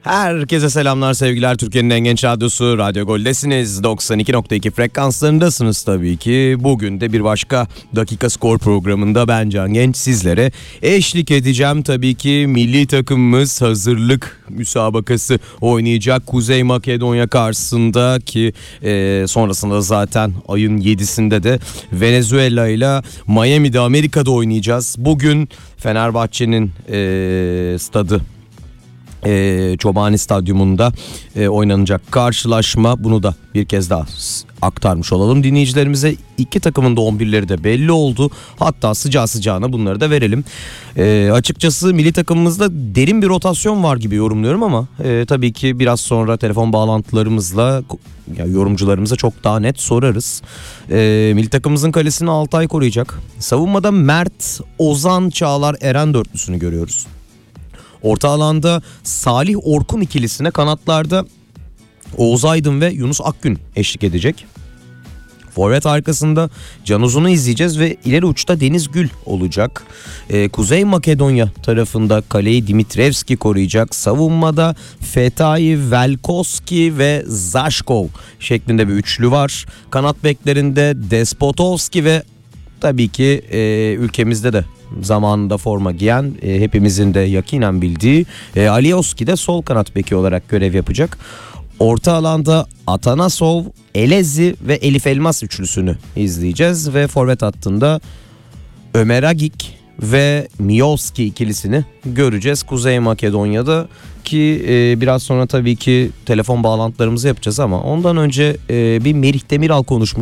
Herkese selamlar, sevgiler. Türkiye'nin en genç radyosu Radyo Gol'desiniz. 92.2 frekanslarındasınız tabii ki. Bugün de bir başka Dakika Skor programında ben Can Genç sizlere eşlik edeceğim. Tabii ki milli takımımız hazırlık müsabakası oynayacak Kuzey Makedonya karşısında ki sonrasında zaten ayın 7'sinde de Venezuela ile Miami'de, Amerika'da oynayacağız. Bugün Fenerbahçe'nin stadı Çobani Stadyumunda oynanacak karşılaşma. Bunu da bir kez daha aktarmış olalım dinleyicilerimize. İki takımın da 11'leri de belli oldu. Hatta sıcağı sıcağına bunları da verelim. Açıkçası milli takımımızda derin bir rotasyon var gibi yorumluyorum ama tabii ki biraz sonra telefon bağlantılarımızla yorumcularımıza çok daha net sorarız. Milli takımımızın kalesini Altay koruyacak. Savunmada Mert, Ozan, Çağlar, Eren dörtlüsünü görüyoruz. Orta alanda Salih Orkun ikilisine, kanatlarda Oğuz Aydın ve Yunus Akgün eşlik edecek. Forvet arkasında Can Uzun'u izleyeceğiz ve ileri uçta Deniz Gül olacak. Kuzey Makedonya tarafında kaleyi Dimitrevski koruyacak. Savunmada Fetahi, Velkoski ve Zaşkov şeklinde bir üçlü var. Kanat beklerinde Despotovski ve tabii ki ülkemizde de zamanında forma giyen, hepimizin de yakinen bildiği Alioski de sol kanat beki olarak görev yapacak. Orta alanda Atanasov, Elezi ve Elif Elmas üçlüsünü izleyeceğiz ve forvet hattında Ömer Agik ve Mioski ikilisini göreceğiz Kuzey Makedonya'da ki biraz sonra tabii ki telefon bağlantılarımızı yapacağız ama ondan önce bir Merih Demiral konuşmuş.